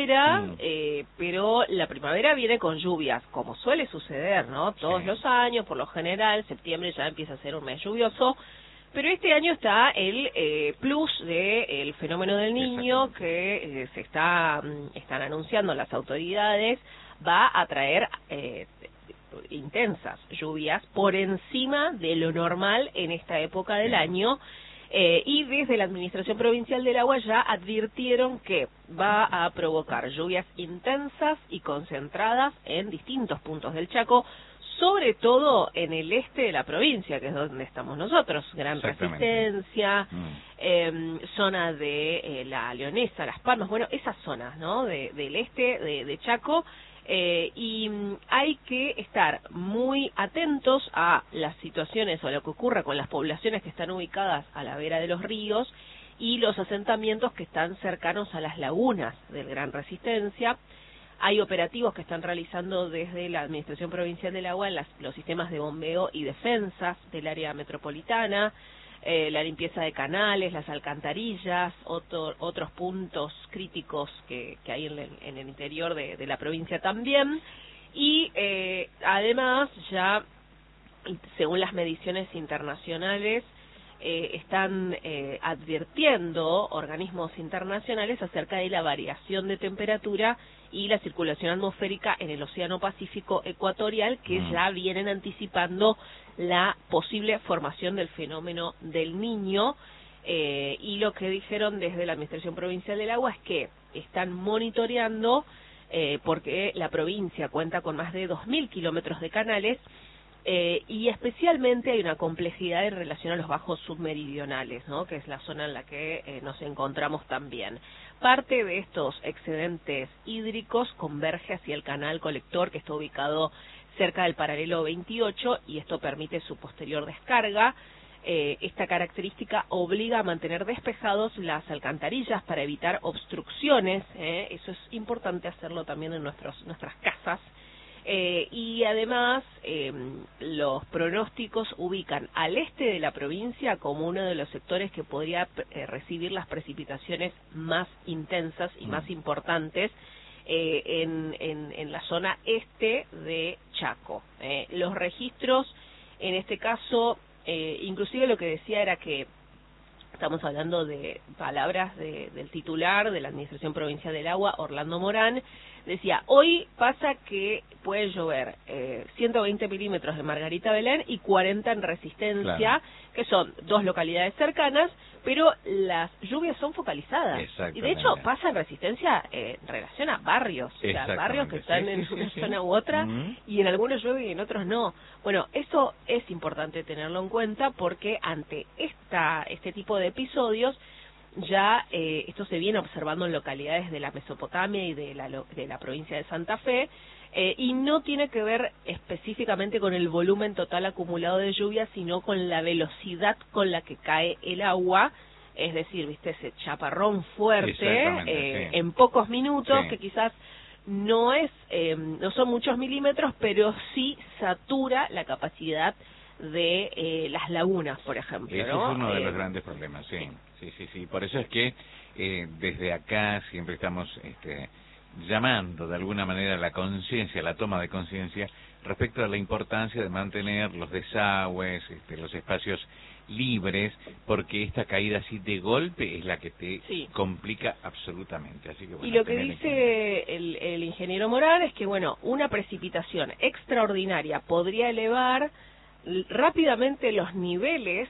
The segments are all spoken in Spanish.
primavera, pero la primavera viene con lluvias, como suele suceder, ¿no? Todos los años, por lo general, septiembre ya empieza a ser un mes lluvioso, pero este año está el plus del fenómeno del Niño que están anunciando las autoridades, va a traer intensas lluvias por encima de lo normal en esta época del año. Y desde la Administración Provincial del Agua ya advirtieron que va a provocar lluvias intensas y concentradas en distintos puntos del Chaco, sobre todo en el este de la provincia, que es donde estamos nosotros, Gran Resistencia, zona de La Leonesa, Las Palmas, bueno, esas zonas, ¿no?, del este de Chaco. Y hay que estar muy atentos a las situaciones o a lo que ocurra con las poblaciones que están ubicadas a la vera de los ríos y los asentamientos que están cercanos a las lagunas del Gran Resistencia. Hay operativos que están realizando desde la Administración Provincial del Agua en los sistemas de bombeo y defensas del área metropolitana, la limpieza de canales, las alcantarillas, otros puntos críticos que hay en el interior de la provincia también. Y además ya, según las mediciones internacionales, están advirtiendo organismos internacionales acerca de la variación de temperatura y la circulación atmosférica en el Océano Pacífico ecuatorial, que ya vienen anticipando la posible formación del fenómeno del Niño. Y lo que dijeron desde la Administración Provincial del Agua es que están monitoreando, porque la provincia cuenta con más de 2.000 kilómetros de canales, y especialmente hay una complejidad en relación a los bajos submeridionales, ¿no?, que es la zona en la que nos encontramos también. Parte de estos excedentes hídricos converge hacia el canal colector que está ubicado cerca del paralelo 28 y esto permite su posterior descarga. Esta característica obliga a mantener despejados las alcantarillas para evitar obstrucciones, eso es importante hacerlo también en nuestras casas. Y además los pronósticos ubican al este de la provincia como uno de los sectores que podría recibir las precipitaciones más intensas y más importantes en la zona este de Chaco. Los registros, en este caso, inclusive lo que decía era que estamos hablando de palabras del titular de la Administración Provincial del Agua, Orlando Morán. Decía, hoy pasa que puede llover 120 milímetros de Margarita Belén y 40 en Resistencia, que son dos localidades cercanas, pero las lluvias son focalizadas. Y de hecho pasa en Resistencia en relación a barrios, o sea, barrios que están en una zona u otra, y en algunos llueve y en otros no. Bueno, eso es importante tenerlo en cuenta porque ante este tipo de episodios, ya esto se viene observando en localidades de la Mesopotamia y de la provincia de Santa Fe, y no tiene que ver específicamente con el volumen total acumulado de lluvia, sino con la velocidad con la que cae el agua, es decir, viste, ese chaparrón fuerte en pocos minutos, que quizás no son muchos milímetros, pero sí satura la capacidad de las lagunas, por ejemplo. Ese es uno de los grandes problemas, sí. Por eso es que desde acá siempre estamos llamando de alguna manera a la conciencia, la toma de conciencia respecto a la importancia de mantener los desagües, los espacios libres, porque esta caída así de golpe es la que te complica absolutamente. Así que, bueno, y lo que dice el ingeniero Morán es que, bueno, una precipitación extraordinaria podría elevar rápidamente los niveles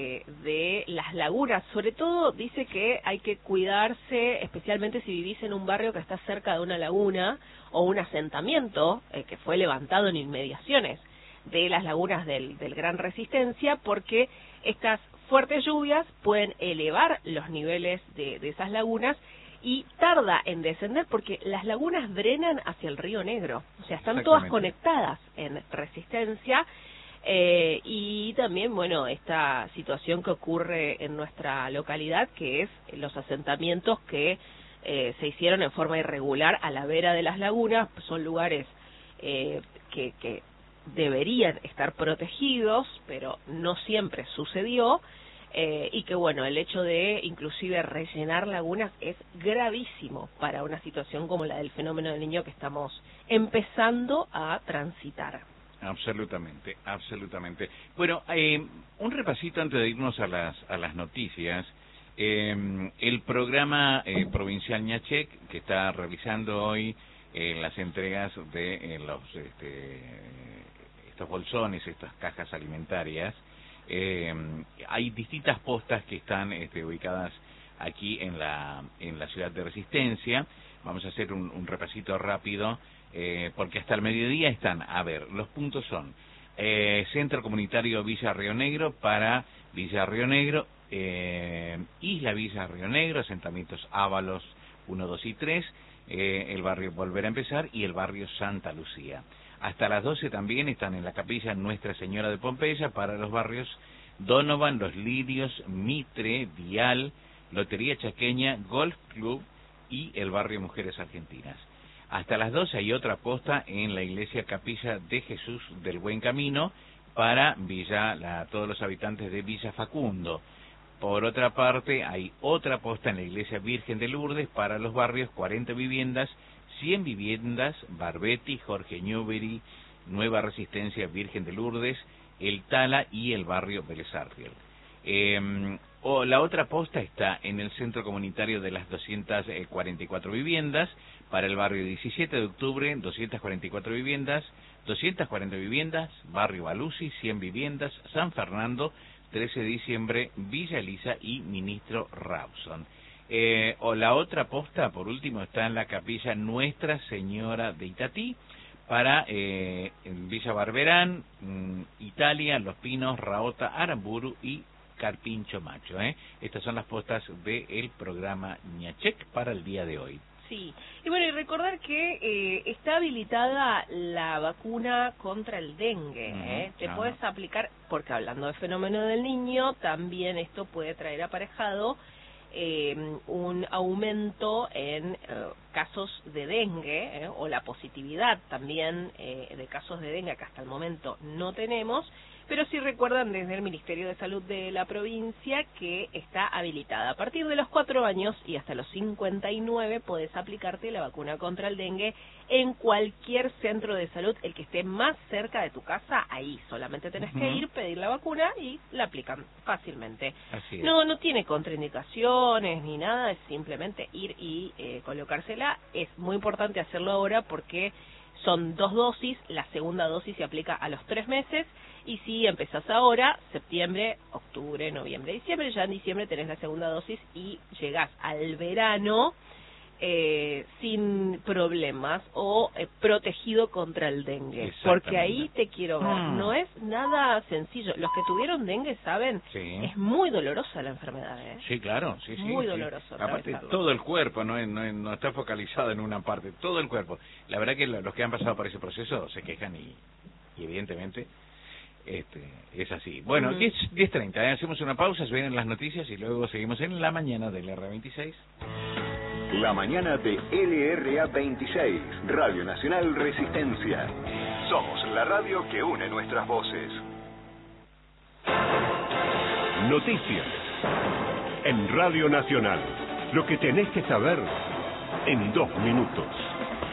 de las lagunas. Sobre todo dice que hay que cuidarse, especialmente si vivís en un barrio que está cerca de una laguna o un asentamiento que fue levantado en inmediaciones de las lagunas del Gran Resistencia, porque estas fuertes lluvias pueden elevar los niveles de esas lagunas y tarda en descender porque las lagunas drenan hacia el Río Negro, o sea, están todas conectadas en Resistencia. Y también, bueno, esta situación que ocurre en nuestra localidad, que es los asentamientos que se hicieron en forma irregular a la vera de las lagunas, son lugares que deberían estar protegidos, pero no siempre sucedió. y que bueno, el hecho de inclusive rellenar lagunas es gravísimo para una situación como la del fenómeno del Niño que estamos empezando a transitar. Absolutamente, absolutamente. Bueno, un repasito antes de irnos a las noticias. El programa provincial Ñachec, que está realizando hoy las entregas de estos bolsones, estas cajas alimentarias, hay distintas postas que están ubicadas aquí en la ciudad de Resistencia. Vamos a hacer un repasito rápido, porque hasta el mediodía están, a ver, los puntos son Centro Comunitario Villa Río Negro para Villa Río Negro, Isla Villa Río Negro, asentamientos Ábalos 1, 2 y 3, el barrio Volver a Empezar y el barrio Santa Lucía. Hasta las 12 también están en la capilla Nuestra Señora de Pompeya para los barrios Donovan, Los Lirios, Mitre, Vial, Lotería Chaqueña, Golf Club y el barrio Mujeres Argentinas. Hasta las 12 hay otra posta en la iglesia Capilla de Jesús del Buen Camino para todos los habitantes de Villa Facundo. Por otra parte, hay otra posta en la iglesia Virgen de Lourdes para los barrios 40 viviendas, 100 viviendas, Barbetti, Jorge Newbery, Nueva Resistencia, Virgen de Lourdes, El Tala y el barrio Vélez Arfiel. La otra posta está en el centro comunitario de las 244 viviendas, para el barrio 17 de octubre, 244 viviendas, 240 viviendas, barrio Balusi, 100 viviendas, San Fernando, 13 de diciembre, Villa Elisa y Ministro Rawson. La otra posta, por último, está en la capilla Nuestra Señora de Itatí, para en Villa Barberán, Italia, Los Pinos, Raota, Aramburu y Carpincho Macho. Estas son las postas del programa Ñachec para el día de hoy. Sí, y bueno, y recordar que está habilitada la vacuna contra el dengue. Te puedes aplicar, porque hablando del fenómeno del Niño, también esto puede traer aparejado un aumento en casos de dengue, o la positividad también de casos de dengue, que hasta el momento no tenemos, pero sí recuerdan desde el Ministerio de Salud de la provincia que está habilitada. A partir de los 4 años y hasta los 59 podés aplicarte la vacuna contra el dengue en cualquier centro de salud, el que esté más cerca de tu casa, ahí solamente tenés que ir, pedir la vacuna y la aplican fácilmente. Así es. No tiene contraindicaciones ni nada, es simplemente ir y colocársela. Es muy importante hacerlo ahora porque son 2 dosis, la segunda dosis se aplica a los 3 meses, y si empezás ahora, septiembre, octubre, noviembre, diciembre, ya en diciembre tenés la segunda dosis y llegás al verano sin problemas o protegido contra el dengue. Porque ahí te quiero ver, no es nada sencillo. Los que tuvieron dengue saben, es muy dolorosa la enfermedad. Sí, claro, muy doloroso. Aparte, todo el cuerpo, no está focalizado en una parte, todo el cuerpo. La verdad que los que han pasado por ese proceso se quejan y evidentemente es así. Bueno, 10:30, hacemos una pausa, se vienen las noticias y luego seguimos en la mañana del LRA26. La mañana de LRA26, Radio Nacional Resistencia. Somos la radio que une nuestras voces. Noticias. En Radio Nacional. Lo que tenés que saber en 2 minutos.